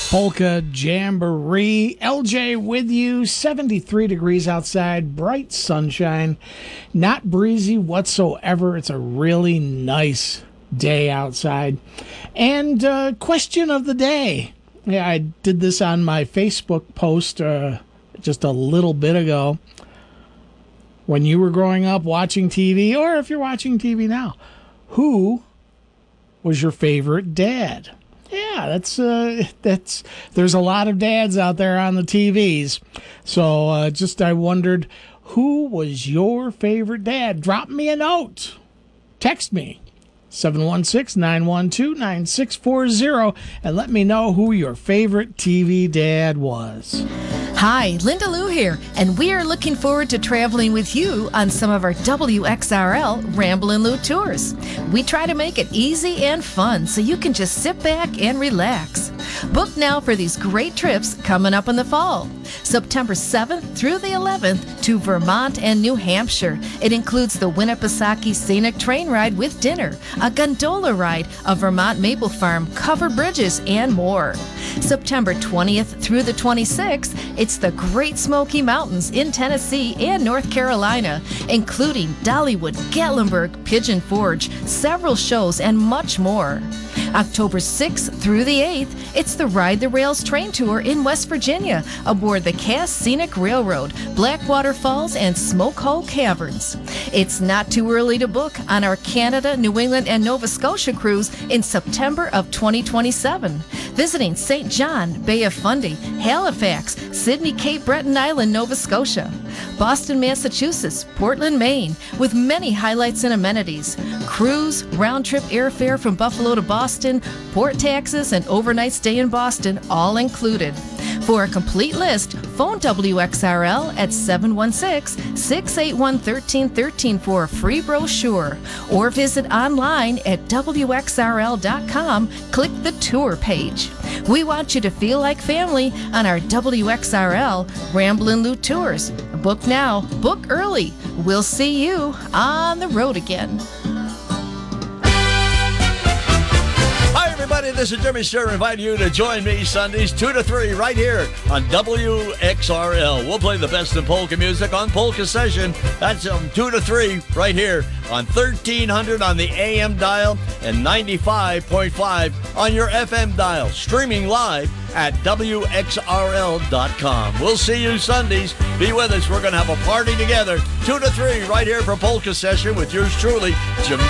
Polka Jamboree. LJ with you. 73 degrees outside. Bright sunshine. Not breezy whatsoever. It's a really nice day outside. And question of the day. Yeah, I did this on my Facebook post just a little bit ago. When you were growing up watching TV, or if you're watching TV now, who was your favorite dad? Yeah, that's there's a lot of dads out there on the TVs. So I wondered, who was your favorite dad? Drop me a note. Text me, 716-912-9640, and let me know who your favorite TV dad was. Hi, Linda Lou here, and we are looking forward to traveling with you on some of our WXRL Ramblin' Lou tours. We try to make it easy and fun so you can just sit back and relax. Book now for these great trips coming up in the fall. September 7th through the 11th to Vermont and New Hampshire. It includes the Winnipesaukee Scenic Train Ride with dinner, a gondola ride, a Vermont maple farm, covered bridges, and more. September 20th through the 26th, it's the Great Smoky Mountains in Tennessee and North Carolina, including Dollywood, Gatlinburg, Pigeon Forge, several shows, and much more. October 6th through the 8th, it's the Ride the Rails train tour in West Virginia aboard the Cass Scenic Railroad, Blackwater Falls, and Smoke Hole Caverns. It's not too early to book on our Canada, New England, and Nova Scotia cruise in September of 2027. Visiting St. John, Bay of Fundy, Halifax, Sydney, Cape Breton Island, Nova Scotia, Boston, Massachusetts, Portland, Maine, with many highlights and amenities. Cruise, round-trip airfare from Buffalo to Boston, port taxes, and overnight stay in Boston, all included. For a complete list, phone WXRL at 716-681-1313 for a free brochure, or visit online at WXRL.com. Click the tour page. We want you to feel like family on our WXRL Ramblin' Lou tours. Book now, book early. We'll see you on the road again. Hi, everybody. This is Jimmy Sturr inviting you to join me Sundays 2 to 3 right here on WXRL. We'll play the best in polka music on Polka Session. That's 2 to 3 right here on 1300 on the AM dial and 95.5 on your FM dial. Streaming live at WXRL.com. We'll see you Sundays. Be with us. We're going to have a party together. 2 to 3 right here for Polka Session with yours truly, Jimmy